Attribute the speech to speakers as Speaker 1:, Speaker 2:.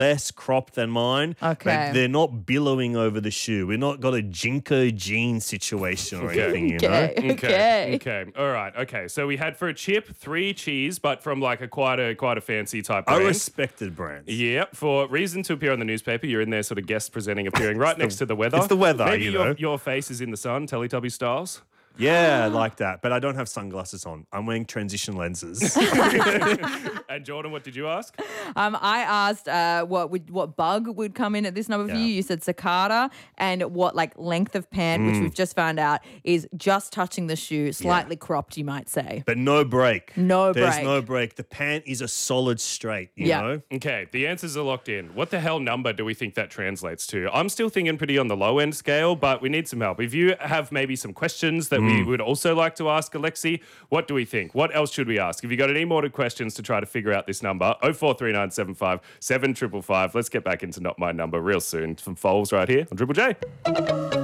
Speaker 1: less cropped than mine.
Speaker 2: Okay.
Speaker 1: But they're not billowing over the shoe. We're not got a Jinko jean situation or anything, you know?
Speaker 2: Okay.
Speaker 3: Okay. All right. Okay. So we had for a chip 3 cheese, but from like a quite a fancy type
Speaker 1: A
Speaker 3: brand.
Speaker 1: respected brand.
Speaker 3: Yep. For reason to appear on the newspaper, you're in there sort of guest presenting, appearing right next to the weather.
Speaker 1: it's the weather,
Speaker 3: Maybe
Speaker 1: you know.
Speaker 3: your face is in the sun, Teletubby styles.
Speaker 1: Yeah, like that. But I don't have sunglasses on. I'm wearing transition lenses.
Speaker 3: And Jordan, what did you ask?
Speaker 2: I asked what bug would come in at this number for
Speaker 1: Yeah.
Speaker 2: you. You said cicada, and what like length of pant, which we've just found out is just touching the shoe, slightly cropped, you might say.
Speaker 1: But no break.
Speaker 2: No
Speaker 1: There's
Speaker 2: break.
Speaker 1: no break. The pant is a solid straight, you
Speaker 2: Yeah.
Speaker 1: know?
Speaker 3: Okay, the answers are locked in. What the hell number do we think that translates to? I'm still thinking pretty on the low end scale, but we need some help. If you have maybe some questions that we would also like to ask Alexi, what do we think? What else should we ask? If you got any more questions to try to figure out this number, 043975 7555. Let's get back into Not My Number real soon from Foles right here on Triple J.